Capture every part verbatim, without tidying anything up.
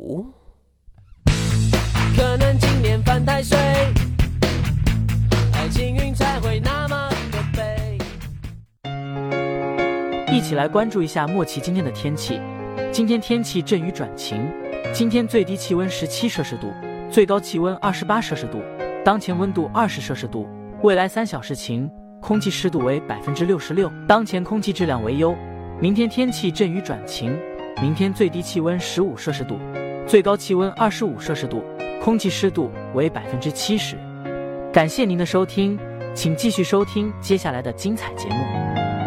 五。可能今年犯太岁，爱情运才会那么的悲。 一起来关注一下莫奇今天的天气。今天天气阵雨转晴，今天最低气温十七摄氏度，最高气温二十八摄氏度，当前温度二十摄氏度。未来三小时晴，空气湿度为百分之六十六，当前空气质量为优。明天天气阵雨转晴，明天最低气温十五摄氏度，最高气温二十五摄氏度，空气湿度为百分之七十。感谢您的收听，请继续收听接下来的精彩节目。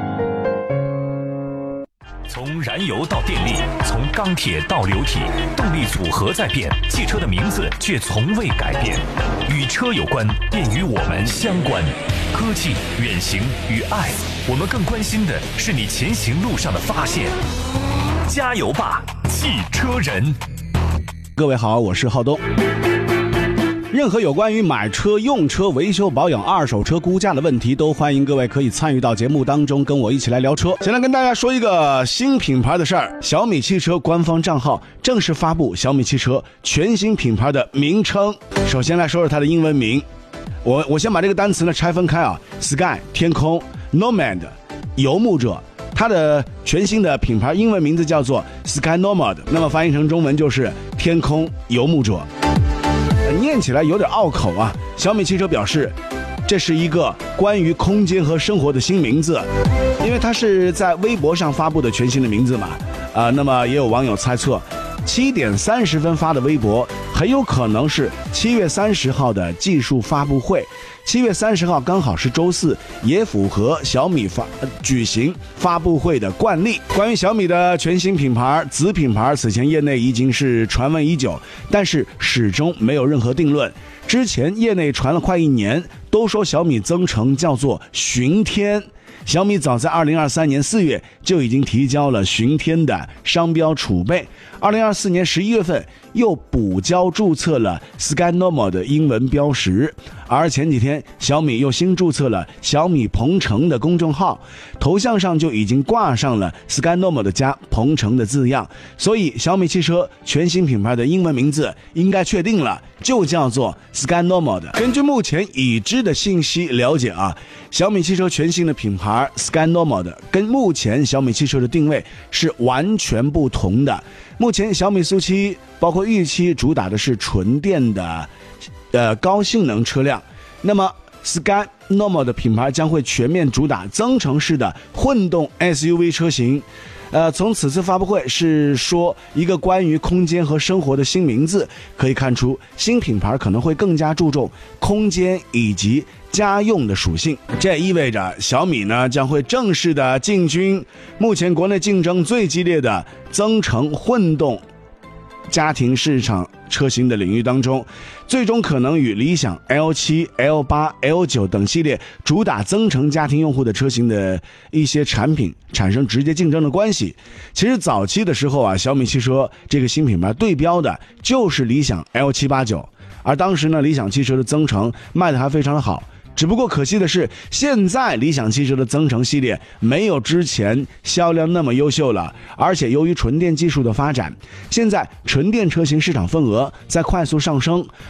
从燃油到电力，从钢铁到流体，动力组合在变，汽车的名字却从未改变。与车有关，便与我们相关。科技、远行与爱，我们更关心的是你前行路上的发现。加油吧，汽车人！ 各位好，我是浩东。任何有关于买车、用车、维修保养、二手车估价的问题，都欢迎各位可以参与到节目当中，跟我一起来聊车。先来跟大家说一个新品牌的事儿，小米汽车官方账号正式发布小米汽车全新品牌的名称。首先来说说它的英文名，我我先把这个单词呢拆分开啊 ，Sky 天空 ，Nomad 游牧者。它的全新的品牌英文名字叫做 Sky Nomad， 那么翻译成中文就是天空游牧者。念起来有点拗口啊。小米汽车表示，这是一个关于空间和生活的新名字，因为它是在微博上发布的全新的名字嘛。啊、呃，那么也有网友猜测，七点三十分发的微博很有可能是七月三十号的技术发布会。七月三十号刚好是周四，也符合小米发、呃、举行发布会的惯例。关于小米的全新品牌子品牌，此前业内已经是传闻已久，但是始终没有任何定论。之前业内传了快一年，都说小米增程叫做巡天。小米早在二零二三年四月就已经提交了巡天的商标储备，二零二四年十一月份又补交注册了 Sky Nomad 的英文标识，而前几天小米又新注册了小米鹏程的公众号，头像上就已经挂上了 Sky Nomad 加鹏程的字样，所以小米汽车全新品牌的英文名字应该确定了，就叫做 Sky Nomad。 根据目前已知的信息了解啊，小米汽车全新的品牌Sky Nomad 跟目前小米汽车的定位是完全不同的。目前小米速七包括预期主打的是纯电的呃高性能车辆，那么 Sky Nomad 的品牌将会全面主打增程式的混动 S U V 车型。呃，从此次发布会是说一个关于空间和生活的新名字，可以看出新品牌可能会更加注重空间以及家用的属性。这意味着小米呢将会正式的进军目前国内竞争最激烈的增程混动家庭市场车型的领域当中，最终可能与理想 L 七、L 八、L 九等系列主打增程家庭用户的车型的一些产品产生直接竞争的关系。其实早期的时候啊，小米汽车这个新品牌对标的就是理想 L 七八九，而当时呢，理想汽车的增程卖得还非常的好。只不过可惜的是，现在理想汽车的增程系列没有之前销量那么优秀了，而且由于纯电技术的发展，现在纯电车型市场份额在快速上升，